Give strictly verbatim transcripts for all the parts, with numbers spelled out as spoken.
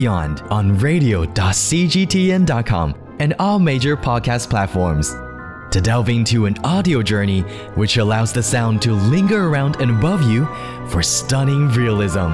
Beyond on radio dot c g t n dot com and all major podcast platforms. To delve into an audio journey which allows the sound to linger around and above you for stunning realism.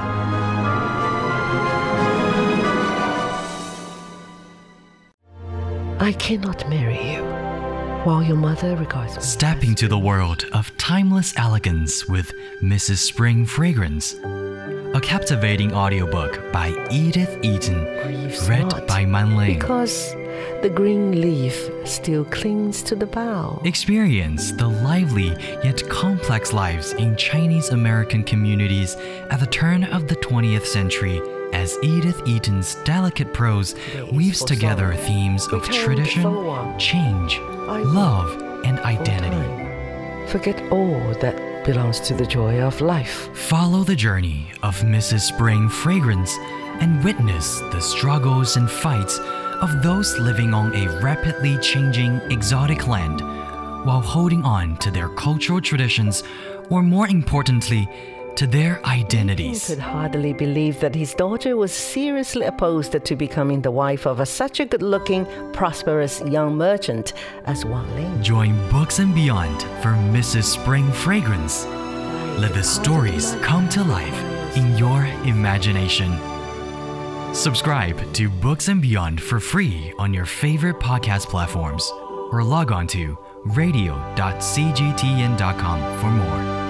I cannot marry you while your mother regards me. Step into the world of timeless elegance with Missus Spring Fragrance, a captivating audiobook by Edith Eaton, Grieves read not, by Man Ling. because the green leaf still clings to the bough. Experience the lively yet complex lives in Chinese American communities at the turn of the twentieth century as Edith Eaton's delicate prose weaves together themes of tradition, change, love, and identity. Forget all that belongs to the joy of life. Follow the journey of Missus Spring Fragrance and witness the struggles and fights of those living on a rapidly changing exotic land while holding on to their cultural traditions, or more importantly, to their He identities. could hardly believe that his daughter was seriously opposed to becoming the wife of a, such a good-looking, prosperous young merchant as Wang Ling. Join Books and Beyond for Missus Spring Fragrance. Let the stories come to life in your imagination. Subscribe to Books and Beyond for free on your favorite podcast platforms or log on to radio dot c g t n dot com for more.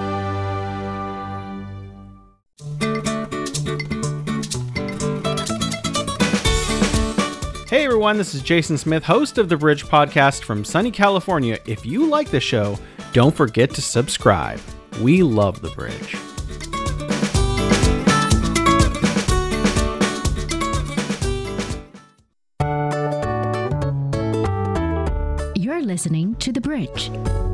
Hey everyone, this is Jason Smith, host of the Bridge Podcast from sunny California. If you like the show, don't forget to subscribe. We love the Bridge. You're listening to The Bridge.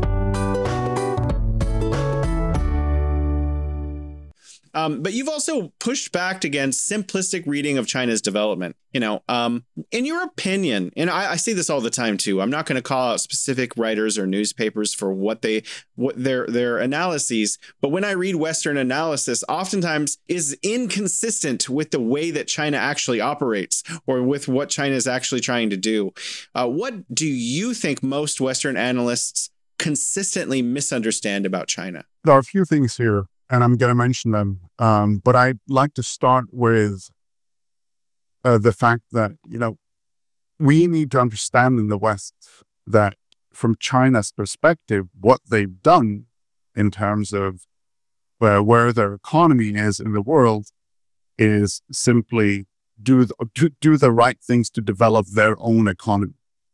Um, but you've also pushed back against simplistic reading of China's development. You know, um, in your opinion, and I, I see this all the time too. I'm not going to call out specific writers or newspapers for what they, what their their analyses. But when I read Western analysis, oftentimes is inconsistent with the way that China actually operates or with what China is actually trying to do. Uh, what do you think most Western analysts consistently misunderstand about China? There are a few things here, and I'm going to mention them. Um, but I'd like to start with uh, the fact that, you know, we need to understand in the West that from China's perspective, what they've done in terms of where, where their economy is in the world is simply do the, do, do the right things to develop their own economy.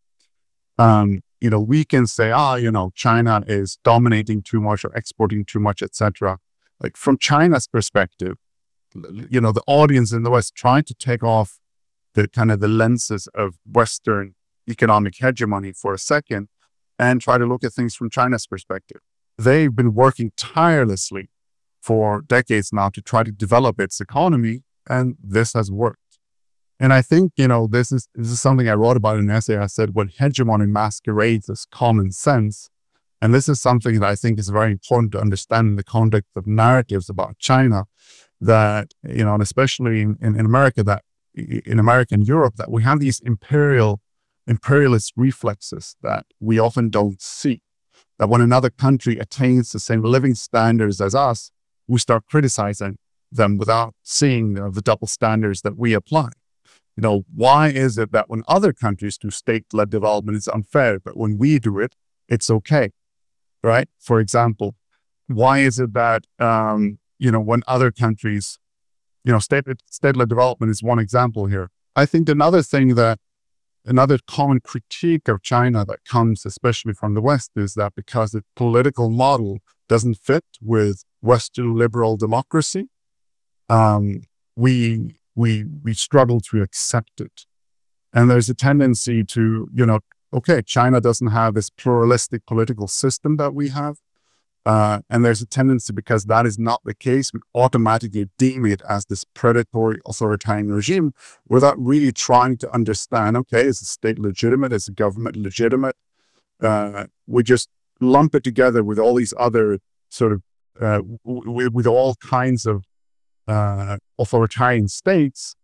Um, you know, we can say, ah, you know, China is dominating too much or exporting too much, et cetera. Like from China's perspective, you know, the audience in the West trying to take off the kind of the lenses of Western economic hegemony for a second and try to look at things from China's perspective. They've been working tirelessly for decades now to try to develop its economy, and this has worked. And I think, you know, this is this is something I wrote about in an essay. I said, when hegemony masquerades as common sense. And this is something that I think is very important to understand in the context of narratives about China, that, you know, and especially in, in, in America, that in America and Europe, that we have these imperial, imperialist reflexes that we often don't see. That when another country attains the same living standards as us, we start criticizing them without seeing, you know, the double standards that we apply. You know, why is it that when other countries do state-led development, it's unfair, but when we do it, it's okay? Right? For example, why is it that, um, you know, when other countries, you know, state, state-led development is one example here. I think another thing that, another common critique of China that comes especially from the West is that because the political model doesn't fit with Western liberal democracy, um, we, we, we struggle to accept it. And there's a tendency to, you know, okay, China doesn't have this pluralistic political system that we have. Uh, and there's a tendency, because that is not the case, we automatically deem it as this predatory authoritarian regime without really trying to understand, okay, is the state legitimate? Is the government legitimate? Uh, we just lump it together with all these other sort of, uh, w- w- with all kinds of uh, authoritarian states